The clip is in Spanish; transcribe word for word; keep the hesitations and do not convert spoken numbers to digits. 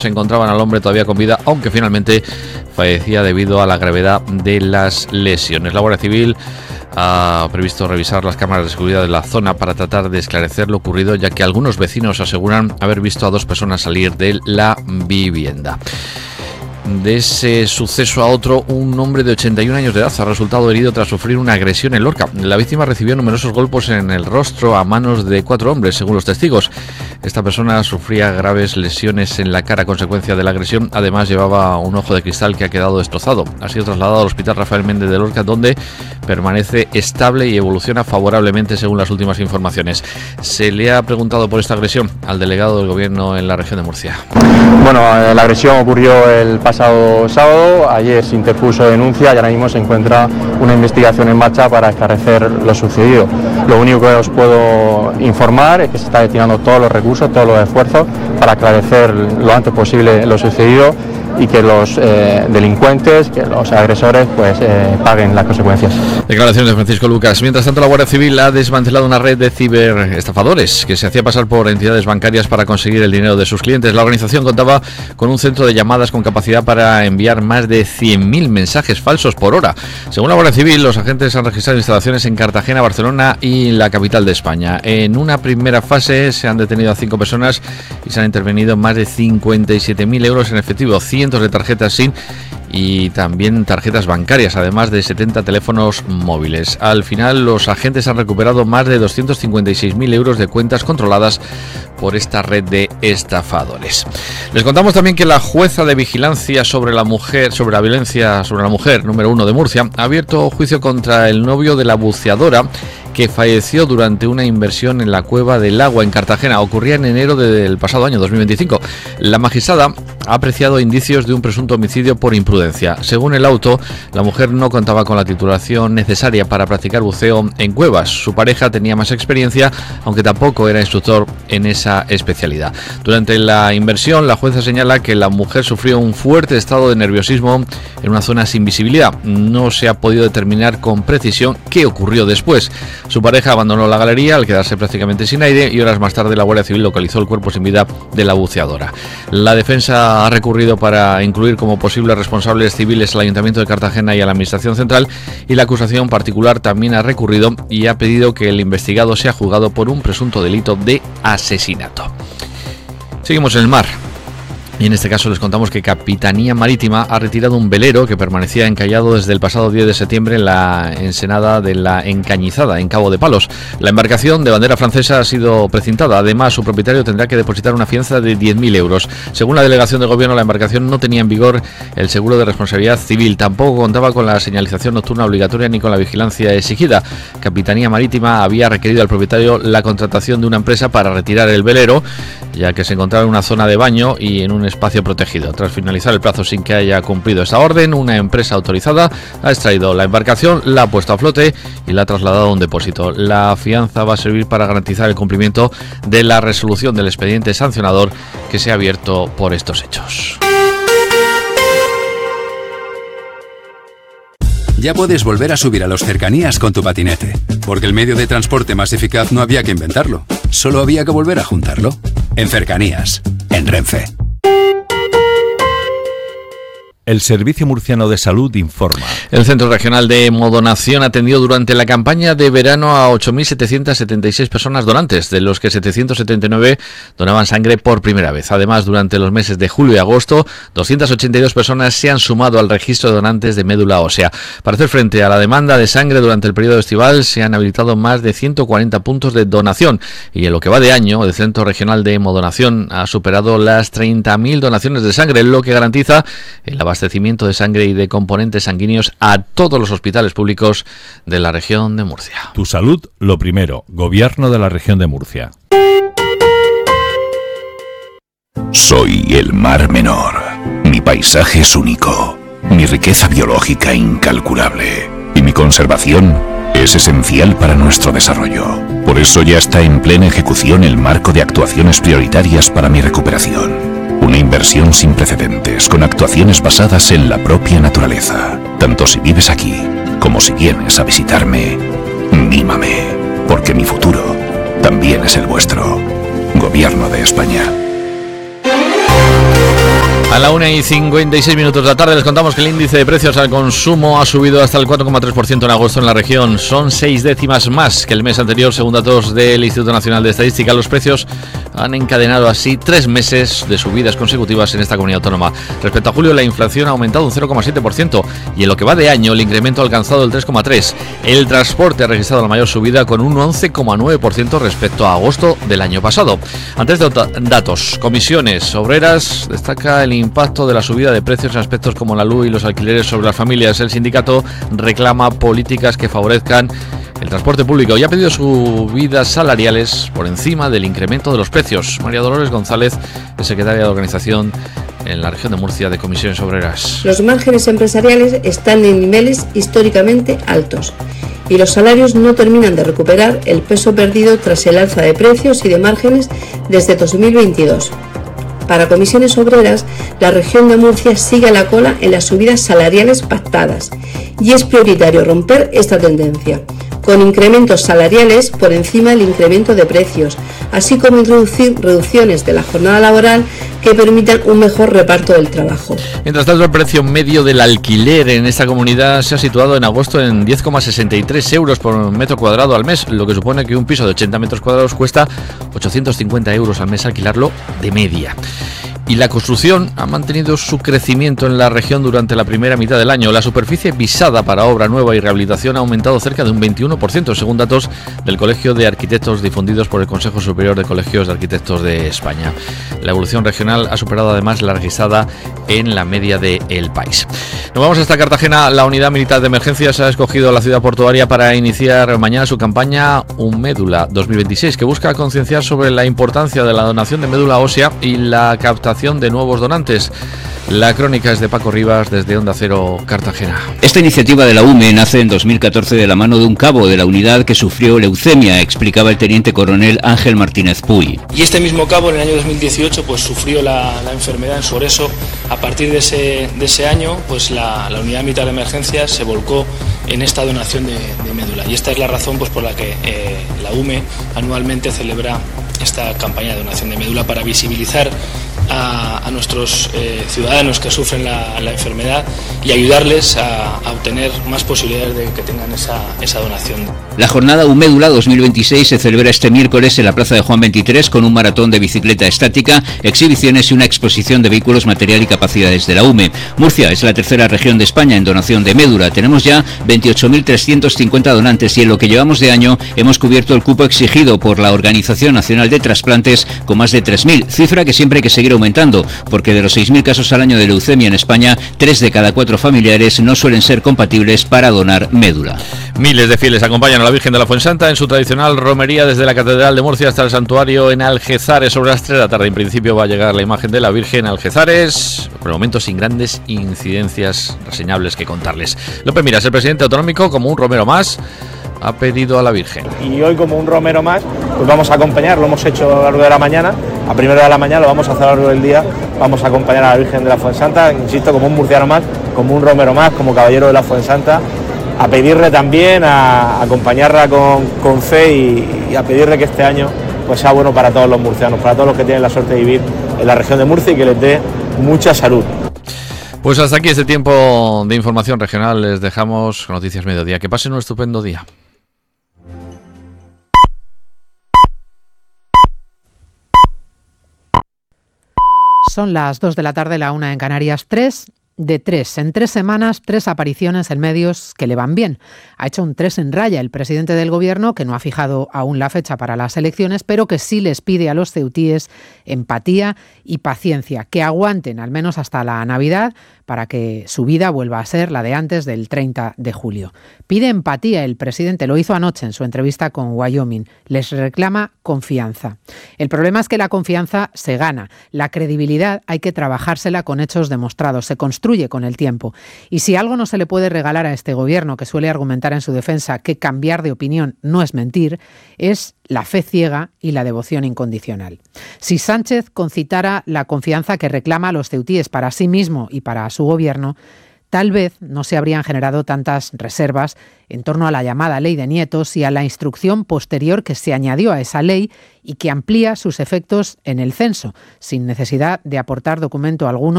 Se encontraban al hombre todavía con vida, aunque finalmente fallecía debido a la gravedad de las lesiones. La Guardia Civil ha previsto revisar las cámaras de seguridad de la zona para tratar de esclarecer lo ocurrido, ya que algunos vecinos aseguran haber visto a dos personas salir de la vivienda. De ese suceso a otro, un hombre de ochenta y un años de edad ha resultado herido tras sufrir una agresión en Lorca. La víctima recibió numerosos golpes en el rostro a manos de cuatro hombres, según los testigos. Esta persona sufría graves lesiones en la cara a consecuencia de la agresión. Además, llevaba un ojo de cristal que ha quedado destrozado. Ha sido trasladado al Hospital Rafael Méndez de Lorca, donde permanece estable y evoluciona favorablemente, según las últimas informaciones. Se le ha preguntado por esta agresión al delegado del Gobierno en la región de Murcia. Bueno, la agresión ocurrió el pasado sábado. Ayer se interpuso denuncia y ahora mismo se encuentra una investigación en marcha para esclarecer lo sucedido. Lo único que os puedo informar es que se está destinando todos los recursos, todos los esfuerzos para esclarecer lo antes posible lo sucedido y que los eh, delincuentes, que los agresores, pues eh, paguen las consecuencias. Declaraciones de Francisco Lucas. Mientras tanto, la Guardia Civil ha desmantelado una red de ciberestafadores que se hacía pasar por entidades bancarias para conseguir el dinero de sus clientes. La organización contaba con un centro de llamadas con capacidad para enviar más de cien mil mensajes falsos por hora. Según la Guardia Civil, los agentes han registrado instalaciones en Cartagena, Barcelona y la capital de España. En una primera fase se han detenido a cinco personas y se han intervenido más de cincuenta y siete mil euros en efectivo, cientos de tarjetas SIM y también tarjetas bancarias, además de setenta teléfonos móviles. Al final, los agentes han recuperado más de doscientos cincuenta y seis mil euros de cuentas controladas por esta red de estafadores. Les contamos también que la jueza de vigilancia sobre la mujer, sobre la violencia sobre la mujer, número uno de Murcia, ha abierto juicio contra el novio de la buceadora que falleció durante una inversión en la Cueva del Agua en Cartagena. Ocurría en enero del pasado año, dos mil veinticinco. La magistrada ha apreciado indicios de un presunto homicidio por imprudencia. Según el auto, la mujer no contaba con la titulación necesaria para practicar buceo en cuevas. Su pareja tenía más experiencia, aunque tampoco era instructor en esa especialidad. Durante la inversión, la jueza señala que la mujer sufrió un fuerte estado de nerviosismo en una zona sin visibilidad. No se ha podido determinar con precisión qué ocurrió después. Su pareja abandonó la galería al quedarse prácticamente sin aire y horas más tarde la Guardia Civil localizó el cuerpo sin vida de la buceadora. La defensa ha recurrido para incluir como posibles responsables civiles al Ayuntamiento de Cartagena y a la Administración Central, y la acusación particular también ha recurrido y ha pedido que el investigado sea juzgado por un presunto delito de asesinato. Seguimos en el mar. Y en este caso les contamos que Capitanía Marítima ha retirado un velero que permanecía encallado desde el pasado diez de septiembre en la ensenada de la Encañizada, en Cabo de Palos. La embarcación de bandera francesa ha sido precintada. Además, su propietario tendrá que depositar una fianza de diez mil euros. Según la delegación de gobierno, la embarcación no tenía en vigor el seguro de responsabilidad civil. Tampoco contaba con la señalización nocturna obligatoria ni con la vigilancia exigida. Capitanía Marítima había requerido al propietario la contratación de una empresa para retirar el velero, ya que se encontraba en una zona de baño y en un espacio protegido. Tras finalizar el plazo sin que haya cumplido esta orden, una empresa autorizada ha extraído la embarcación, la ha puesto a flote y la ha trasladado a un depósito. La fianza va a servir para garantizar el cumplimiento de la resolución del expediente sancionador que se ha abierto por estos hechos. Ya puedes volver a subir a los cercanías con tu patinete, porque el medio de transporte más eficaz no había que inventarlo, solo había que volver a juntarlo. En Cercanías, en Renfe. El Servicio Murciano de Salud informa. El Centro Regional de Hemodonación atendió durante la campaña de verano a ocho mil setecientas setenta y seis personas donantes, de los que setecientos setenta y nueve donaban sangre por primera vez. Además, durante los meses de julio y agosto, doscientas ochenta y dos personas se han sumado al registro de donantes de médula ósea. Para hacer frente a la demanda de sangre durante el periodo estival, se han habilitado más de ciento cuarenta puntos de donación. Y en lo que va de año, el Centro Regional de Hemodonación ha superado las treinta mil donaciones de sangre, lo que garantiza el abastecimiento de sangre y de componentes sanguíneos a todos los hospitales públicos de la región de Murcia. Tu salud, lo primero. Gobierno de la región de Murcia. Soy el Mar Menor. Mi paisaje es único. Mi riqueza biológica incalculable. Y mi conservación es esencial para nuestro desarrollo. Por eso ya está en plena ejecución el marco de actuaciones prioritarias para mi recuperación. Una inversión sin precedentes, con actuaciones basadas en la propia naturaleza. Tanto si vives aquí, como si vienes a visitarme, mímame, porque mi futuro también es el vuestro. Gobierno de España. la una y cincuenta y seis minutos de la tarde les contamos que el índice de precios al consumo ha subido hasta el cuatro coma tres por ciento en agosto en la región. Son seis décimas más que el mes anterior, según datos del Instituto Nacional de Estadística. Los precios han encadenado así tres meses de subidas consecutivas en esta comunidad autónoma. Respecto a julio, la inflación ha aumentado un cero coma siete por ciento y en lo que va de año el incremento ha alcanzado el tres coma tres por ciento. El transporte ha registrado la mayor subida con un once coma nueve por ciento respecto a agosto del año pasado. Ante estos datos, Comisiones Obreras destaca el impacto de la subida de precios en aspectos como la luz y los alquileres sobre las familias. El sindicato reclama políticas que favorezcan el transporte público y ha pedido subidas salariales por encima del incremento de los precios. María Dolores González es secretaria de organización en la región de Murcia de Comisiones Obreras. Los márgenes empresariales están en niveles históricamente altos y los salarios no terminan de recuperar el peso perdido tras el alza de precios y de márgenes desde dos mil veintidós. Para Comisiones Obreras, la región de Murcia sigue a la cola en las subidas salariales pactadas y es prioritario romper esta tendencia, con incrementos salariales por encima del incremento de precios, así como introducir reducciones de la jornada laboral que permitan un mejor reparto del trabajo. Mientras tanto, el precio medio del alquiler en esta comunidad se ha situado en agosto en diez coma sesenta y tres euros por metro cuadrado al mes, lo que supone que un piso de ochenta metros cuadrados cuesta ochocientos cincuenta euros al mes alquilarlo de media. Y la construcción ha mantenido su crecimiento en la región durante la primera mitad del año. La superficie visada para obra nueva y rehabilitación ha aumentado cerca de un veintiuno por ciento, según datos del Colegio de Arquitectos difundidos por el Consejo Superior de Colegios de Arquitectos de España. La evolución regional ha superado además la registrada en la media del país. Nos vamos hasta Cartagena. La Unidad Militar de Emergencias ha escogido la ciudad portuaria para iniciar mañana su campaña Un Médula dos mil veintiséis, que busca concienciar sobre la importancia de la donación de médula ósea y la captación de nuevos donantes. La crónica es de Paco Rivas desde Onda Cero, Cartagena. Esta iniciativa de la U M E nace en dos mil catorce de la mano de un cabo de la unidad que sufrió leucemia, explicaba el teniente coronel Ángel Martínez Puy. Y este mismo cabo en el año dos mil dieciocho pues sufrió la, la enfermedad en su oreso. A partir de ese, de ese año pues la, la Unidad Militar de Emergencias se volcó en esta donación de, de médula y esta es la razón pues por la que eh, la U M E anualmente celebra esta campaña de donación de médula para visibilizar a, a nuestros eh, ciudadanos que sufren la, la enfermedad y ayudarles a, a obtener más posibilidades de que tengan esa, esa donación. La jornada Un Médula dos mil veintiséis se celebra este miércoles en la Plaza de Juan veintitrés con un maratón de bicicleta estática, exhibiciones y una exposición de vehículos, material y capacidades de la U M E. Murcia es la tercera región de España en donación de médula. Tenemos ya veintiocho mil trescientos cincuenta donantes y en lo que llevamos de año hemos cubierto el cupo exigido por la Organización Nacional de Trasplantes con más de tres mil, cifra que siempre hay que seguir aumentando, porque de los seis mil casos al año de leucemia en España, tres de cada cuatro familiares no suelen ser compatibles para donar médula. Miles de fieles acompañan a la Virgen de la Fuensanta en su tradicional romería desde la Catedral de Murcia hasta el santuario en Algezares. Sobre las tres de la tarde en principio va a llegar la imagen de la Virgen a Algezares, por el momento sin grandes incidencias reseñables que contarles. López Miras, el presidente autonómico, como un romero más, ha pedido a la Virgen. Y hoy, como un romero más, pues vamos a acompañar, lo hemos hecho a lo largo de la mañana, a primera hora de la mañana, lo vamos a hacer a lo largo del día, vamos a acompañar a la Virgen de la Fuensanta, insisto, como un murciano más, como un romero más, como caballero de la Fuensanta, a pedirle también, a, a acompañarla con, con fe y, y a pedirle que este año pues sea bueno para todos los murcianos, para todos los que tienen la suerte de vivir en la región de Murcia y que les dé mucha salud. Pues hasta aquí este tiempo de información regional. Les dejamos con Noticias Mediodía. Que pasen un estupendo día. Son las dos de la tarde, la una en Canarias. Tres de tres. En tres semanas, tres apariciones en medios que le van bien. Ha hecho un tres en raya el presidente del Gobierno, que no ha fijado aún la fecha para las elecciones, pero que sí les pide a los ceutíes empatía y paciencia, que aguanten al menos hasta la Navidad para que su vida vuelva a ser la de antes del treinta de julio. Pide empatía el presidente, lo hizo anoche en su entrevista con Wyoming. Les reclama confianza. El problema es que la confianza se gana. La credibilidad hay que trabajársela con hechos demostrados. Se construye con el tiempo. Y si algo no se le puede regalar a este gobierno, que suele argumentar en su defensa que cambiar de opinión no es mentir, es la fe ciega y la devoción incondicional. Si Sánchez concitara la confianza que reclama a los ceutíes para sí mismo y para su gobierno, tal vez no se habrían generado tantas reservas en torno a la llamada ley de nietos y a la instrucción posterior que se añadió a esa ley y que amplía sus efectos en el censo, sin necesidad de aportar documento alguno